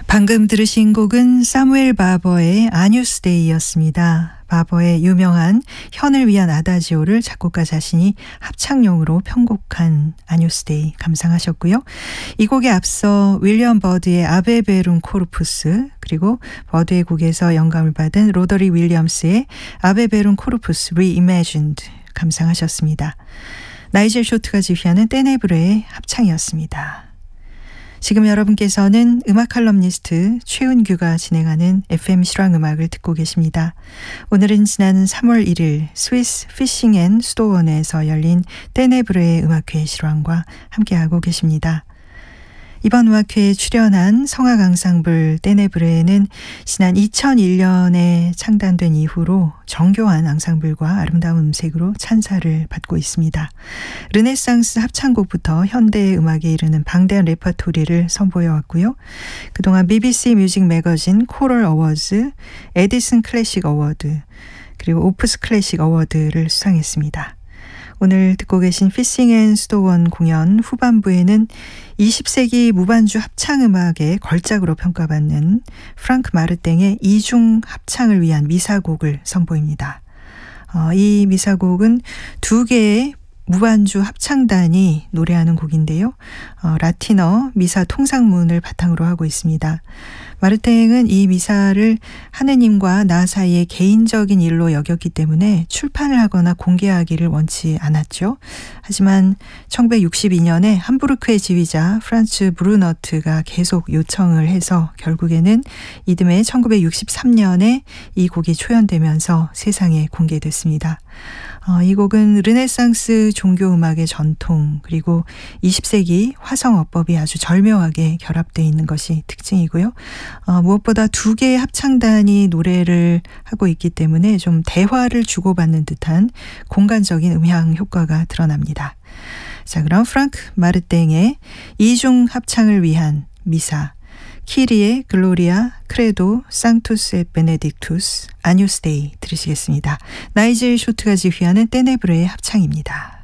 방금 들으신 곡은 사무엘 바버의 아뉴스데이였습니다. 바버의 유명한 현을 위한 아다지오를 작곡가 자신이 합창용으로 편곡한 아뉴스데이 감상하셨고요. 이 곡에 앞서 윌리엄 버드의 아베 베룬 코르푸스, 그리고 버드의 곡에서 영감을 받은 로더리 윌리엄스의 아베 베룬 코르푸스 리이매진드 감상하셨습니다. 나이젤 쇼트가 지휘하는 떼네브레의 합창이었습니다. 지금 여러분께서는 음악 칼럼니스트 최은규가 진행하는 FM 실황음악을 듣고 계십니다. 오늘은 지난 3월 1일 스위스 피싱 앤 스토원에서 열린 떼네브레의 음악회 실황과 함께하고 계십니다. 이번 음악회에 출연한 성악 앙상블 떼네브레는 지난 2001년에 창단된 이후로 정교한 앙상블과 아름다운 음색으로 찬사를 받고 있습니다. 르네상스 합창곡부터 현대 음악에 이르는 방대한 레퍼토리를 선보여 왔고요. 그동안 BBC 뮤직 매거진 코럴 어워즈, 에디슨 클래식 어워드, 그리고 오프스 클래식 어워드를 수상했습니다. 오늘 듣고 계신 피싱 앤 스토원 공연 후반부에는 20세기 무반주 합창음악의 걸작으로 평가받는 프랑크 마르땡의 이중 합창을 위한 미사곡을 선보입니다. 이 미사곡은 두 개의 무반주 합창단이 노래하는 곡인데요. 라틴어 미사 통상문을 바탕으로 하고 있습니다. 마르탱은 이 미사를 하느님과 나 사이의 개인적인 일로 여겼기 때문에 출판을 하거나 공개하기를 원치 않았죠. 하지만 1962년에 함부르크의 지휘자 프란츠 브루너트가 계속 요청을 해서 결국에는 이듬해 1963년에 이 곡이 초연되면서 세상에 공개됐습니다. 이 곡은 르네상스 종교음악의 전통, 그리고 20세기 화성어법이 아주 절묘하게 결합되어 있는 것이 특징이고요. 무엇보다 두 개의 합창단이 노래를 하고 있기 때문에 좀 대화를 주고받는 듯한 공간적인 음향 효과가 드러납니다. 자, 그럼 프랑크 마르땡의 이중 합창을 위한 미사, 키리의 글로리아, 크레도, 상투스 et 베네딕투스, 아뉴스데이 들으시겠습니다. 나이젤 쇼트가 지휘하는 떼네브레의 합창입니다.